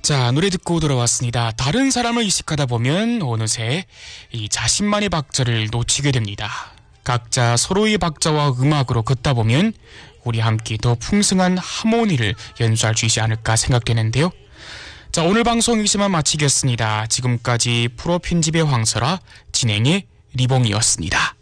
자, 노래 듣고 돌아왔습니다. 다른 사람을 의식하다 보면 어느새 이 자신만의 박자를 놓치게 됩니다. 각자 서로의 박자와 음악으로 걷다 보면 우리 함께 더 풍성한 하모니를 연주할 수 있지 않을까 생각되는데요. 자, 오늘 방송 여기서만 마치겠습니다. 지금까지 프로 편집의 황설아, 진행의 리봉이었습니다.